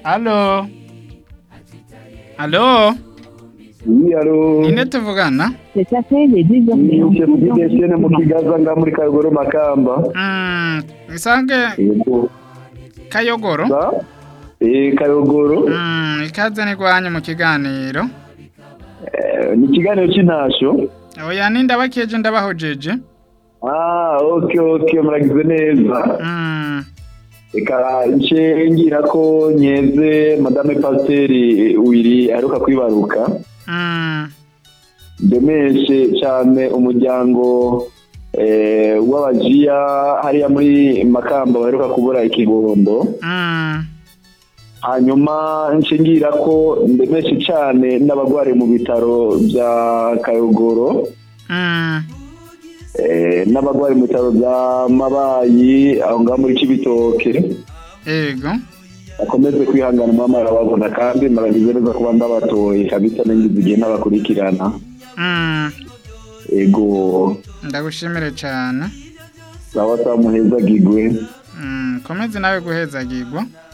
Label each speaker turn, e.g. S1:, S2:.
S1: Allo. Allo.
S2: Oui, allô.
S1: Ninde tuvugana?
S3: Cet appel est désormais en
S2: Chef
S3: cours
S2: d'identité mu Kigaza nga muri Kayogoro Makamba.
S1: Isange
S2: Yego.
S1: Kayogoro.
S2: Sa? Kayogoro.
S1: Ikaze ni gwanyu mu kiganiro.
S2: Ni ikiganiro cy'intasho.
S1: Oya ninda bakeje ndabahojeje.
S2: Okay, muragize neza. Eka nce ngira ko nyeze Madame Pasiteri Wiri aheruka kwibaruka. Ndemeshe cyane umuryango w'abajiya hariya muri Makamba baheruka kubura ikibondo. Hanyuma nshingira ko ndemeshe cyane n'abagwari mu bitaro bya Kayogoro. N'abagwari mu bitaro bya Mabayi aho ngaho muri Kibitoke.
S1: Yego.
S2: Akomeze kwihangana mwamara babona kandi maragize neza kuba ndabatoye kabisa n'ingize igihe n'abakurikirana. Ego.
S1: Ndagushimire cyane.
S2: Sawa muheza gigwe.
S1: Komeze nawe guheza gigwa.